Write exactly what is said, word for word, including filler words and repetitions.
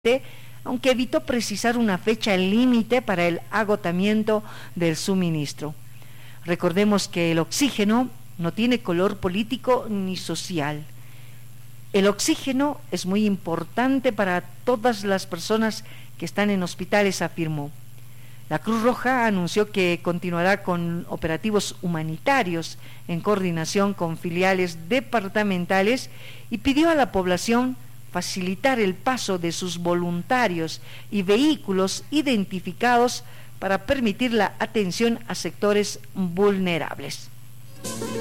aunque evitó precisar una fecha límite para el agotamiento del suministro. Recordemos que el oxígeno no tiene color político ni social. El oxígeno es muy importante para todas las personas que están en hospitales, afirmó. La Cruz Roja anunció que continuará con operativos humanitarios en coordinación con filiales departamentales y pidió a la población facilitar el paso de sus voluntarios y vehículos identificados para permitir la atención a sectores vulnerables.